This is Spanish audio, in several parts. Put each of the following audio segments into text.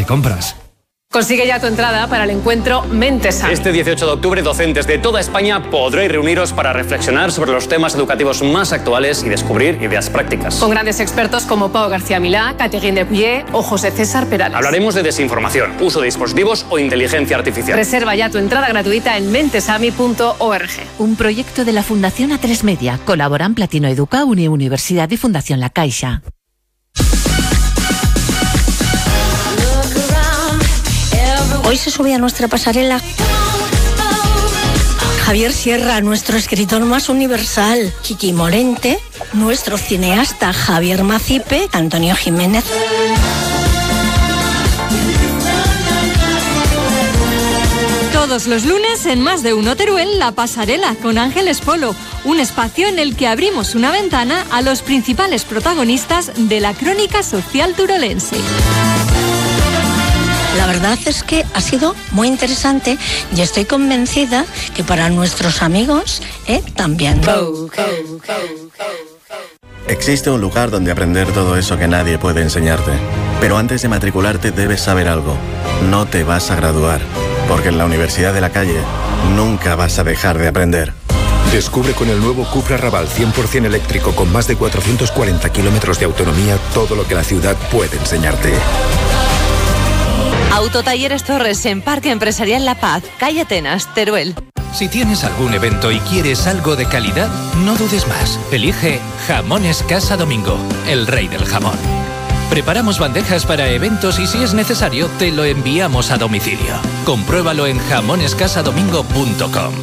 de compras. Consigue ya tu entrada para el encuentro Mentesami. Este 18 de octubre, docentes de toda España podréis reuniros para reflexionar sobre los temas educativos más actuales y descubrir ideas prácticas. Con grandes expertos como Pau García Milá, Catherine Depuyer o José César Perales. Hablaremos de desinformación, uso de dispositivos o inteligencia artificial. Reserva ya tu entrada gratuita en mentesami.org. Un proyecto de la Fundación A3 Media. Colaboran Platino Educa, Universidad y Fundación La Caixa. Hoy se sube a nuestra pasarela Javier Sierra, nuestro escritor más universal, Kiki Morente, nuestro cineasta Javier Macipe, Antonio Jiménez. Todos los lunes en Más de Uno Teruel, La Pasarela con Ángeles Polo, un espacio en el que abrimos una ventana a los principales protagonistas de la crónica social turolense. La verdad es que ha sido muy interesante y estoy convencida que para nuestros amigos también. Existe un lugar donde aprender todo eso que nadie puede enseñarte. Pero antes de matricularte debes saber algo. No te vas a graduar, porque en la Universidad de la Calle nunca vas a dejar de aprender. Descubre con el nuevo Cupra Raval 100% eléctrico con más de 440 kilómetros de autonomía todo lo que la ciudad puede enseñarte. Autotalleres Torres en Parque Empresarial La Paz, calle Atenas, Teruel. Si tienes algún evento y quieres algo de calidad, no dudes más. Elige Jamones Casa Domingo, el rey del jamón. Preparamos bandejas para eventos y si es necesario, te lo enviamos a domicilio. Compruébalo en jamonescasadomingo.com.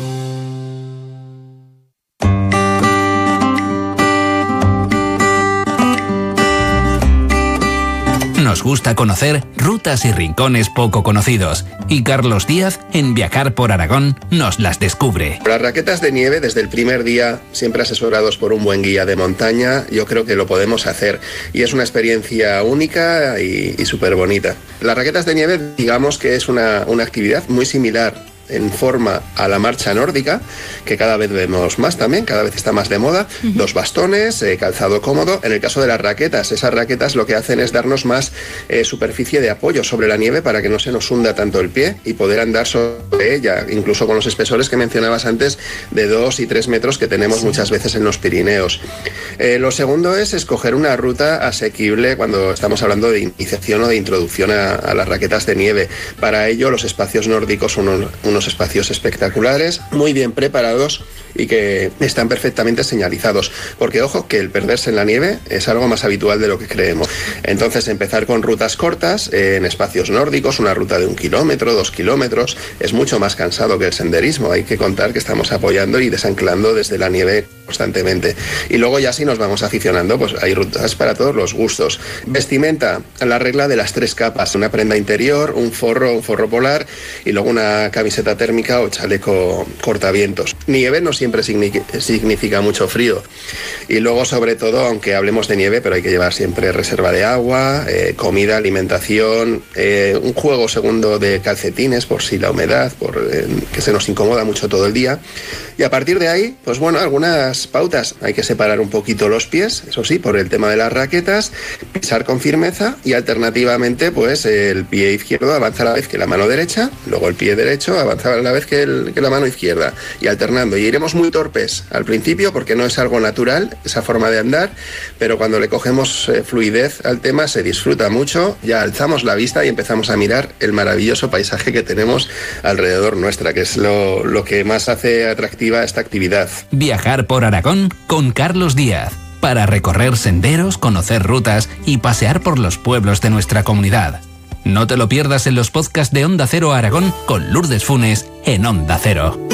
Nos gusta conocer rutas y rincones poco conocidos y Carlos Díaz, en Viajar por Aragón, nos las descubre. Las raquetas de nieve, desde el primer día, siempre asesorados por un buen guía de montaña, yo creo que lo podemos hacer y es una experiencia única y súper bonita. Las raquetas de nieve, digamos que es una actividad muy similar en forma a la marcha nórdica, que cada vez vemos más también, cada vez está más de moda. Dos bastones, calzado cómodo. En el caso de las raquetas, esas raquetas lo que hacen es darnos más superficie de apoyo sobre la nieve para que no se nos hunda tanto el pie y poder andar sobre ella, incluso con los espesores que mencionabas antes de 2 y 3 metros que tenemos muchas veces en los Pirineos. Lo segundo es escoger una ruta asequible cuando estamos hablando de iniciación o de introducción a las raquetas de nieve. Para ello, los espacios nórdicos son unos espacios espectaculares, muy bien preparados y que están perfectamente señalizados, porque ojo que el perderse en la nieve es algo más habitual de lo que creemos. Entonces empezar con rutas cortas en espacios nórdicos, una ruta de 1 kilómetro, 2 kilómetros, es mucho más cansado que el senderismo. Hay que contar que estamos apoyando y desanclando desde la nieve constantemente. Y luego ya si nos vamos aficionando, pues hay rutas para todos los gustos. Vestimenta, la regla de las 3 capas, una prenda interior, un forro polar y luego una camiseta térmica o chaleco cortavientos. Nieve no siempre significa mucho frío. Y luego, sobre todo, aunque hablemos de nieve, pero hay que llevar siempre reserva de agua, comida, alimentación, un juego segundo de calcetines por si la humedad, que se nos incomoda mucho todo el día. Y a partir de ahí, pues bueno, algunas pautas. Hay que separar un poquito los pies, eso sí, por el tema de las raquetas, pisar con firmeza y alternativamente, pues el pie izquierdo avanza a la vez que la mano derecha, luego el pie derecho avanza a la vez que la mano izquierda y alternando. Y iremos muy torpes al principio porque no es algo natural esa forma de andar, pero cuando le cogemos fluidez al tema se disfruta mucho, ya alzamos la vista y empezamos a mirar el maravilloso paisaje que tenemos alrededor nuestra, que es lo que más hace atractiva esta actividad. Viajar por Aragón con Carlos Díaz, para recorrer senderos, conocer rutas y pasear por los pueblos de nuestra comunidad. No te lo pierdas en los podcasts de Onda Cero Aragón con Lourdes Funes en Onda Cero.